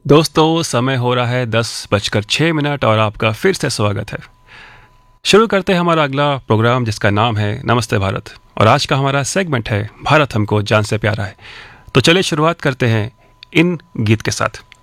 दोस्तों, समय हो रहा है 10:06 और आपका फिर से स्वागत है। शुरू करते हैं हमारा अगला प्रोग्राम जिसका नाम है नमस्ते भारत। और आज का हमारा सेगमेंट है भारत हमको जान से प्यारा है। तो चलिए शुरुआत करते हैं इन गीत के साथ।